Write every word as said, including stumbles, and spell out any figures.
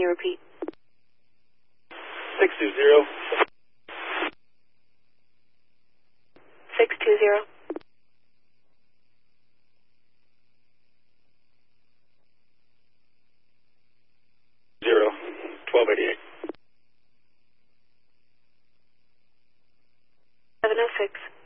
you repeat? six two zero. six two zero. Zero. twelve eighty-eight. seven oh six.